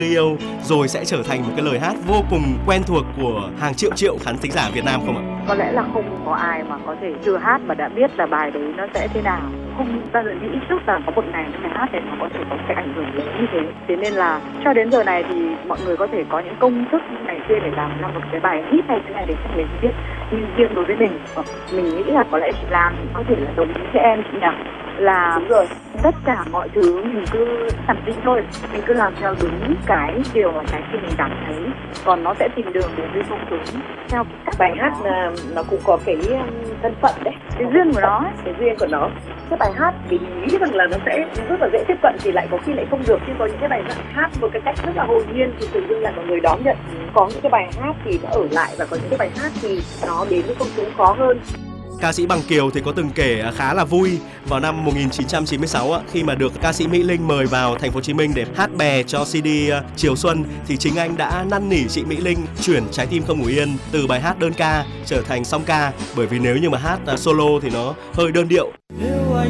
yêu rồi sẽ trở thành một cái lời hát vô cùng quen thuộc của hàng triệu triệu khán thính giả Việt Nam không ạ? Có lẽ là không có ai mà có thể chưa hát mà đã biết là bài đấy nó sẽ thế nào. Không bao giờ nghĩ trước là có một ngày bài hát này nó có thể có cái ảnh hưởng lớn như thế. Thế nên là cho đến giờ này thì mọi người có thể có những công thức này kia để làm ra một cái bài hit hay thế này để cho mình biết. Nhưng riêng đối với mình nghĩ là có lẽ chị làm có thể là đồng ý với em chị nhỉ? Là đúng rồi, tất cả mọi thứ mình cứ thẩm định thôi, mình cứ làm theo đúng cái điều mà trái tim mình cảm thấy, còn nó sẽ tìm đường đến với công chúng theo các Bài hát nó cũng có cái thân phận đấy, cái duyên của nó ấy. cái duyên của nó. Cái bài hát vì mình nghĩ rằng là nó sẽ rất là dễ tiếp cận thì lại có khi lại không được, nhưng có những cái bài hát một cái cách rất là hồn nhiên thì tự nhiên là mọi người đón nhận. Có những cái bài hát thì nó ở lại và có những cái bài hát thì nó đến với công chúng khó hơn. Ca sĩ Bằng Kiều thì có từng kể khá là vui vào năm 1996 khi mà được ca sĩ Mỹ Linh mời vào thành phố Hồ Chí Minh để hát bè cho CD Chiều Xuân, thì chính anh đã năn nỉ chị Mỹ Linh chuyển Trái Tim Không Ngủ Yên từ bài hát đơn ca trở thành song ca, bởi vì nếu như mà hát solo thì nó hơi đơn điệu. Yêu anh